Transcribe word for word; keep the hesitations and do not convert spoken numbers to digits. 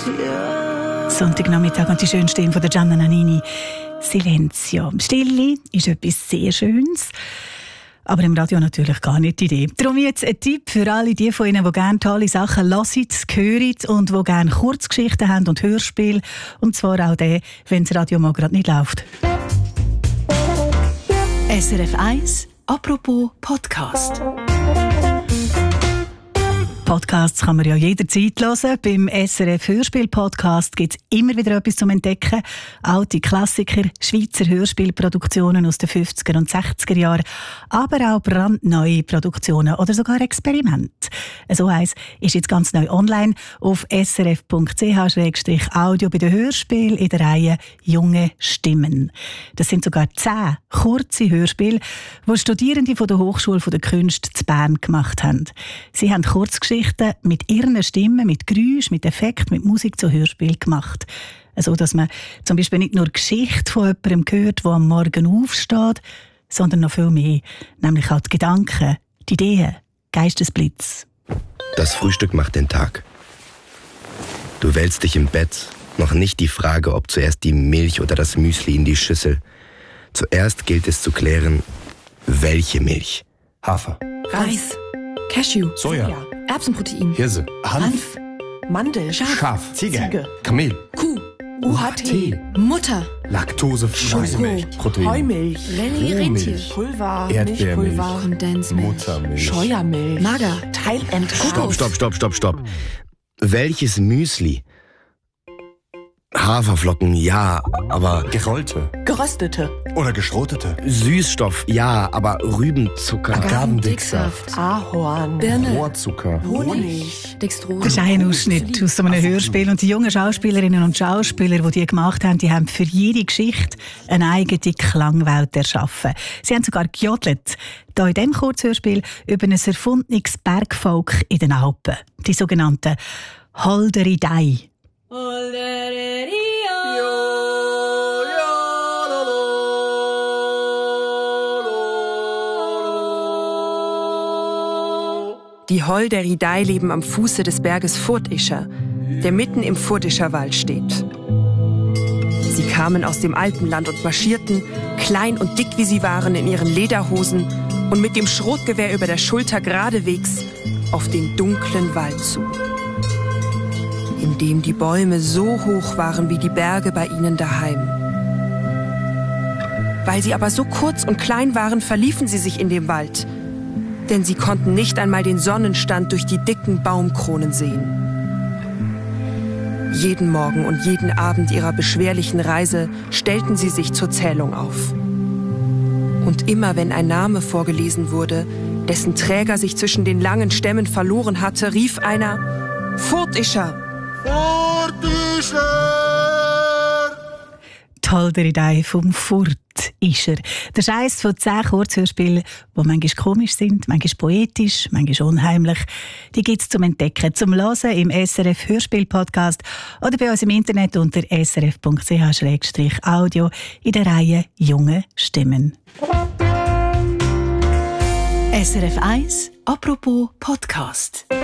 Sonntagnachmittag und die schöne Stimme von der Gianna Nannini. Silenzio. Stille ist etwas sehr Schönes. Aber im Radio natürlich gar nicht die Idee. Darum jetzt ein Tipp für alle die von Ihnen, die gerne tolle Sachen hören, hören und die gerne Kurzgeschichten haben und Hörspiele. Und zwar auch der, wenn das Radio mal gerade nicht läuft. S R F eins, apropos Podcast. Podcasts kann man ja jederzeit hören. Beim S R F Hörspiel-Podcast gibt es immer wieder etwas zum Entdecken. Alte Klassiker, Schweizer Hörspielproduktionen aus den fünfziger und sechziger Jahren, aber auch brandneue Produktionen oder sogar Experimente. So eins ist jetzt ganz neu online auf s r f punkt c h slash audio bei den Hörspielen in der Reihe «Junge Stimmen». Das sind sogar zehn kurze Hörspiele, die Studierende von der Hochschule der Künste zu Bern gemacht haben. Sie haben Kurzgeschichten mit ihren Stimmen, mit Geräusch, mit Effekt, mit Musik zu Hörspiel gemacht. So dass man zum Beispiel nicht nur die Geschichte von jemandem hört, der am Morgen aufsteht, sondern noch viel mehr. Nämlich auch die Gedanken, die Ideen, Geistesblitz. Das Frühstück macht den Tag. Du wälzt dich im Bett. Noch nicht die Frage, ob zuerst die Milch oder das Müsli in die Schüssel. Zuerst gilt es zu klären, welche Milch. Hafer. Reis. Cashew. Soja. Erbsenprotein. Hirse. Hanf. Mandel. Schaf. Schaf. Ziege. Ziege. Kamel. Kuh. U H T. Mutter. Laktosefreie Protein. Heumilch. Rentier. Pulver. Erdbeermilch. Kondensmilch. Muttermilch. Scheuermilch. Mager. Thailand. Stopp, stopp, stopp, stopp, stopp. Welches Müsli? Haferflocken, ja, aber... Gerollte. Geröstete. Oder geschrotete. Süßstoff, ja, aber Rübenzucker... Agavendicksaft. Ahorn. Birne. Rohrzucker. Honig. Dextrose. Das ist ein Ausschnitt aus so einem Hörspiel. Und die jungen Schauspielerinnen und Schauspieler, die die gemacht haben, die haben für jede Geschichte eine eigene Klangwelt erschaffen. Sie haben sogar gejodelt. Hier in diesem Kurzhörspiel über ein erfundenes Bergvolk in den Alpen. Die sogenannten Holderidei. Die Holderidei leben am Fuße des Berges Furtischer, der mitten im Furtischer Wald steht. Sie kamen aus dem Alpenland und marschierten, klein und dick wie sie waren, in ihren Lederhosen und mit dem Schrotgewehr über der Schulter geradewegs auf den dunklen Wald zu, in dem die Bäume so hoch waren wie die Berge bei ihnen daheim. Weil sie aber so kurz und klein waren, verliefen sie sich in dem Wald, denn sie konnten nicht einmal den Sonnenstand durch die dicken Baumkronen sehen. Jeden Morgen und jeden Abend ihrer beschwerlichen Reise stellten sie sich zur Zählung auf. Und immer wenn ein Name vorgelesen wurde, dessen Träger sich zwischen den langen Stämmen verloren hatte, rief einer: Furtischer! Furtischer! Die Holderidei vom Furtischer. Das ist eines von zehn Kurzhörspielen, die manchmal komisch sind, manchmal poetisch, manchmal unheimlich. Die gibt es zum Entdecken, zum Hören im S R F Hörspiel-Podcast oder bei uns im Internet unter s r f punkt c h slash audio in der Reihe «Junge Stimmen». S R F eins, apropos Podcast.